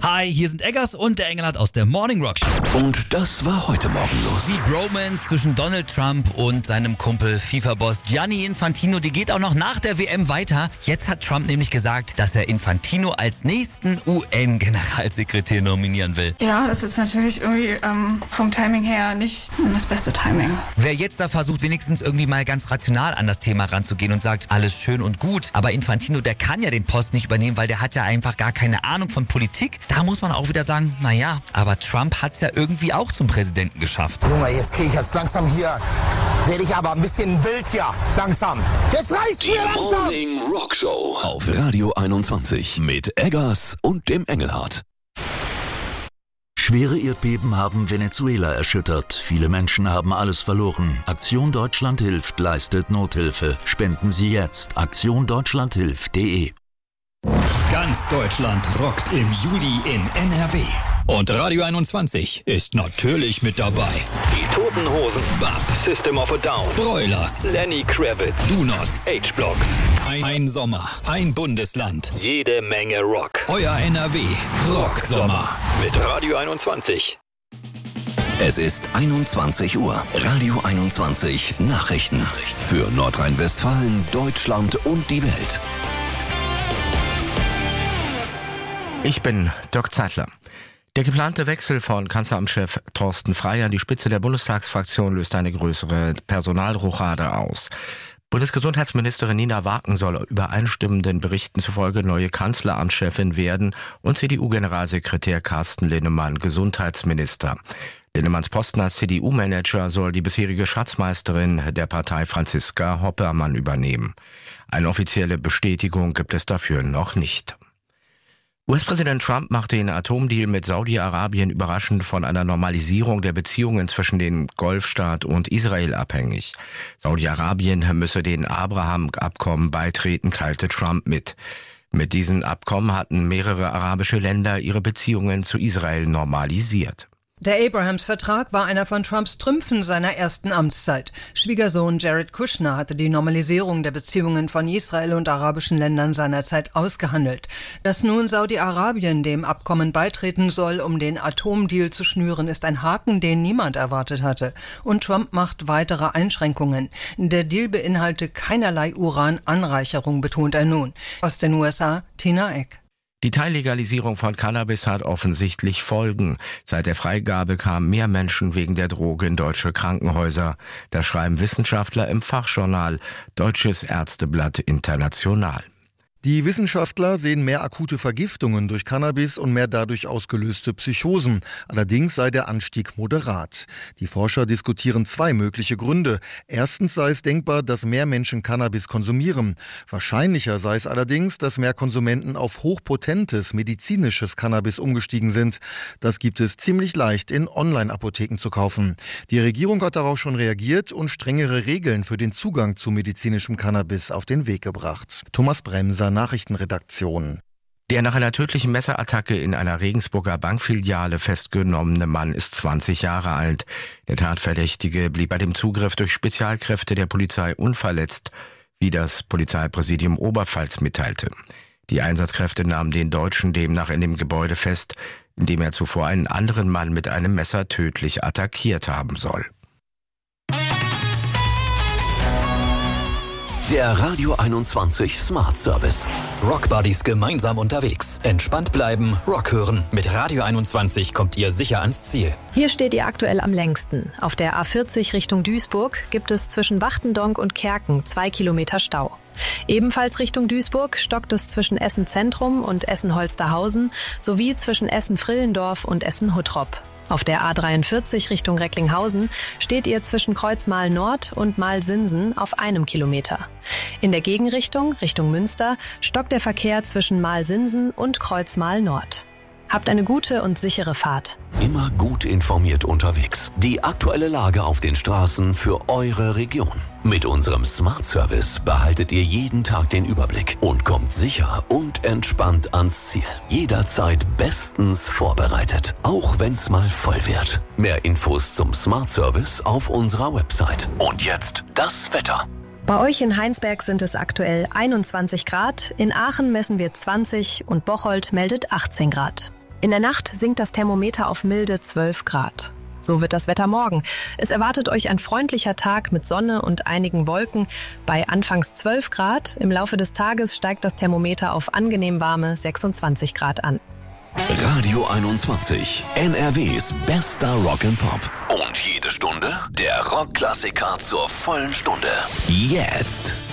Hi, hier sind Eggers und der Engelhardt aus der Morning Rock Show. Und das war heute Morgen los. Die Bromance zwischen Donald Trump und seinem Kumpel FIFA-Boss Gianni Infantino, die geht auch noch nach der WM weiter. Jetzt hat Trump nämlich gesagt, dass er Infantino als nächsten UN-Generalsekretär nominieren will. Ja, das ist natürlich irgendwie vom Timing her nicht das beste Timing. Wer jetzt da versucht, wenigstens irgendwie mal ganz rational an das Thema ranzugehen und sagt, alles schön und gut, aber Infantino, der kann ja den Posten nicht übernehmen, weil der hat ja einfach gar keine Ahnung von Politik. Da muss man auch wieder sagen, naja, aber Trump hat's ja irgendwie auch zum Präsidenten geschafft. Junge, jetzt kriege ich jetzt langsam hier, werde ich aber ein bisschen wild hier, langsam. Jetzt reicht's mir langsam! Morning Rock Show auf Radio 21 mit Eggers und dem Engelhardt. Schwere Erdbeben haben Venezuela erschüttert. Viele Menschen haben alles verloren. Aktion Deutschland hilft, leistet Nothilfe. Spenden Sie jetzt. aktiondeutschlandhilft.de. Ganz Deutschland rockt im Juli in NRW. Und Radio 21 ist natürlich mit dabei. Die Toten Hosen, BAP, System of a Down, Broilers, Lenny Kravitz, Donuts, H-Blocks. ein Sommer, ein Bundesland. Jede Menge Rock. Euer NRW Rocksommer. Mit Radio 21. Es ist 21 Uhr. Radio 21 Nachrichten. Für Nordrhein-Westfalen, Deutschland und die Welt. Ich bin Dirk Zeitler. Der geplante Wechsel von Kanzleramtschef Thorsten Frey an die Spitze der Bundestagsfraktion löst eine größere Personalrochade aus. Bundesgesundheitsministerin Nina Waken soll übereinstimmenden Berichten zufolge neue Kanzleramtschefin werden und CDU-Generalsekretär Carsten Linnemann Gesundheitsminister. Linnemanns Posten als CDU-Manager soll die bisherige Schatzmeisterin der Partei Franziska Hoppermann übernehmen. Eine offizielle Bestätigung gibt es dafür noch nicht. US-Präsident Trump macht den Atomdeal mit Saudi-Arabien überraschend von einer Normalisierung der Beziehungen zwischen dem Golfstaat und Israel abhängig. Saudi-Arabien müsse den Abraham-Abkommen beitreten, teilte Trump mit. Mit diesen Abkommen hatten mehrere arabische Länder ihre Beziehungen zu Israel normalisiert. Der Abrahams-Vertrag war einer von Trumps Trümpfen seiner ersten Amtszeit. Schwiegersohn Jared Kushner hatte die Normalisierung der Beziehungen von Israel und arabischen Ländern seinerzeit ausgehandelt. Dass nun Saudi-Arabien dem Abkommen beitreten soll, um den Atomdeal zu schnüren, ist ein Haken, den niemand erwartet hatte. Und Trump macht weitere Einschränkungen. Der Deal beinhalte keinerlei Urananreicherung, betont er nun. Aus den USA, Tina Eck. Die Teillegalisierung von Cannabis hat offensichtlich Folgen. Seit der Freigabe kamen mehr Menschen wegen der Droge in deutsche Krankenhäuser. Das schreiben Wissenschaftler im Fachjournal Deutsches Ärzteblatt International. Die Wissenschaftler sehen mehr akute Vergiftungen durch Cannabis und mehr dadurch ausgelöste Psychosen. Allerdings sei der Anstieg moderat. Die Forscher diskutieren zwei mögliche Gründe. Erstens sei es denkbar, dass mehr Menschen Cannabis konsumieren. Wahrscheinlicher sei es allerdings, dass mehr Konsumenten auf hochpotentes medizinisches Cannabis umgestiegen sind. Das gibt es ziemlich leicht in Online-Apotheken zu kaufen. Die Regierung hat darauf schon reagiert und strengere Regeln für den Zugang zu medizinischem Cannabis auf den Weg gebracht. Thomas Bremser, Nachrichtenredaktion. Der nach einer tödlichen Messerattacke in einer Regensburger Bankfiliale festgenommene Mann ist 20 Jahre alt. Der Tatverdächtige blieb bei dem Zugriff durch Spezialkräfte der Polizei unverletzt, wie das Polizeipräsidium Oberpfalz mitteilte. Die Einsatzkräfte nahmen den Deutschen demnach in dem Gebäude fest, in dem er zuvor einen anderen Mann mit einem Messer tödlich attackiert haben soll. Der Radio 21 Smart Service. Rockbuddies gemeinsam unterwegs. Entspannt bleiben, Rock hören. Mit Radio 21 kommt ihr sicher ans Ziel. Hier steht ihr aktuell am längsten. Auf der A40 Richtung Duisburg gibt es zwischen Wachtendonk und Kerken 2 Kilometer Stau. Ebenfalls Richtung Duisburg stockt es zwischen Essen Zentrum und Essen Holsterhausen sowie zwischen Essen Vrillendorf und Essen Huttrop. Auf der A43 Richtung Recklinghausen steht ihr zwischen Kreuzmal Nord und Malsinsen auf 1 Kilometer. In der Gegenrichtung, Richtung Münster, stockt der Verkehr zwischen Malsinsen und Kreuzmal Nord. Habt eine gute und sichere Fahrt. Immer gut informiert unterwegs. Die aktuelle Lage auf den Straßen für eure Region. Mit unserem Smart Service behaltet ihr jeden Tag den Überblick und kommt sicher und entspannt ans Ziel. Jederzeit bestens vorbereitet, auch wenn's mal voll wird. Mehr Infos zum Smart Service auf unserer Website. Und jetzt das Wetter. Bei euch in Heinsberg sind es aktuell 21 Grad, in Aachen messen wir 20 und Bocholt meldet 18 Grad. In der Nacht sinkt das Thermometer auf milde 12 Grad. So wird das Wetter morgen. Es erwartet euch ein freundlicher Tag mit Sonne und einigen Wolken. Bei anfangs 12 Grad, im Laufe des Tages steigt das Thermometer auf angenehm warme 26 Grad an. Radio 21, NRWs bester Rock and Pop. Und jede Stunde der Rockklassiker zur vollen Stunde. Jetzt.